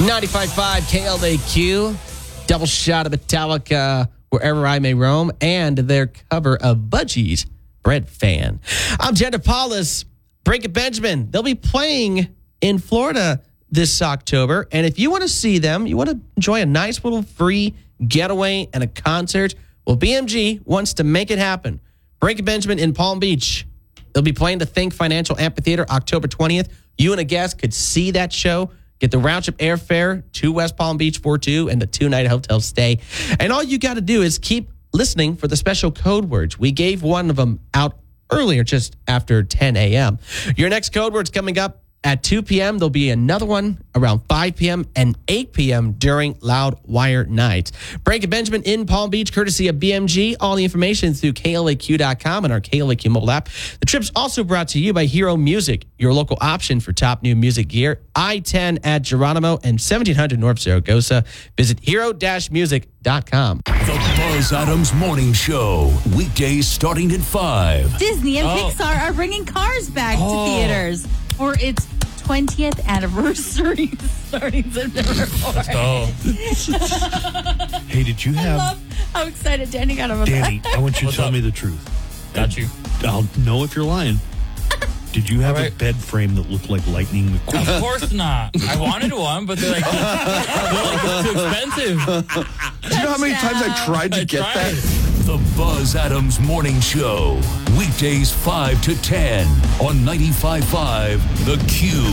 95.5 KLAQ, double shot of Metallica, Wherever I May Roam, and their cover of Budgie's Bread Fan. I'm Jenna Paulus. Break It Benjamin. They'll be playing in Florida this October, and if you want to see them, you want to enjoy a nice little free getaway and a concert, well, BMG wants to make it happen. Break It Benjamin in Palm Beach. They'll be playing the Think Financial Amphitheater October 20th. You and a guest could see that show. Get the round-trip airfare to West Palm Beach for two and the two-night hotel stay. And all you got to do is keep listening for the special code words. We gave one of them out earlier, just after 10 a.m. Your next code word's coming up at 2 p.m. There'll be another one around 5 p.m. and 8 p.m. during Loudwire nights. Break It Benjamin in Palm Beach, courtesy of BMG. All the information through KLAQ.com and our KLAQ mobile app. The trip's also brought to you by Hero Music, your local option for top new music gear. I-10 at Geronimo and 1700 North Zaragoza. Visit hero-music.com. The Buzz Adams Morning Show, weekdays starting at 5. Disney and Pixar are bringing Cars back to theaters for its 20th anniversary starting September 4th. Let's go. Hey, did you have... I love how excited Danny got about Danny, that. I want you to What's tell up? me the truth. Got you. I'll know if you're lying. Did you have All a right. bed frame that looked like Lightning McQueen? Of course not. I wanted one, but they're like it's too expensive. Do you know how many times I tried to I get tried. that? The Buzz Adams Morning Show, weekdays 5 to 10 on 95.5 The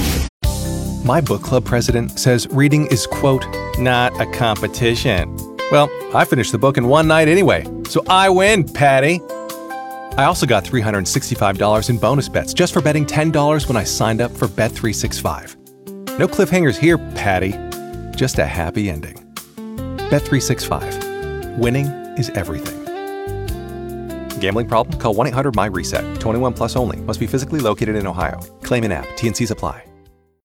Q. My book club president says reading is, quote, not a competition. Well, I finished the book in one night anyway, so I win, Patty. I also got $365 in bonus bets just for betting $10 when I signed up for Bet365. No cliffhangers here, Patty. Just a happy ending. Bet365. Winning is everything. Gambling problem? Call 1-800-MY-RESET. 21 plus only. Must be physically located in Ohio. Claim in app. T&Cs apply.